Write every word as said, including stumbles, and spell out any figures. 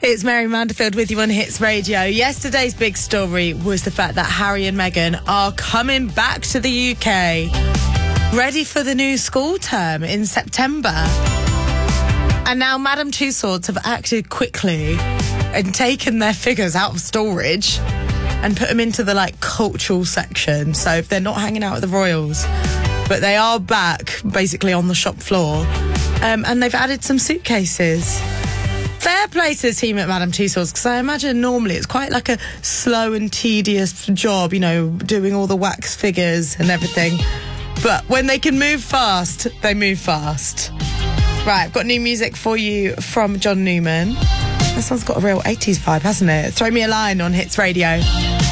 It's Mary Manderfield with you on Hits Radio. Yesterday's big story was the fact that Harry and Meghan are coming back to the U K, ready for the new school term in September. And now Madame Tussauds have acted quickly and taken their figures out of storage and put them into the, like, cultural section. So if they're not hanging out with the royals, but they are back, basically, on the shop floor. Um, and they've added some suitcases. Fair play to the team at Madame Tussauds, because I imagine normally it's quite like a slow and tedious job, you know, doing all the wax figures and everything. But when they can move fast, they move fast. Right, I've got new music for you from John Newman. This one's got a real eighties vibe, hasn't it? Throw me a line on Hits Radio.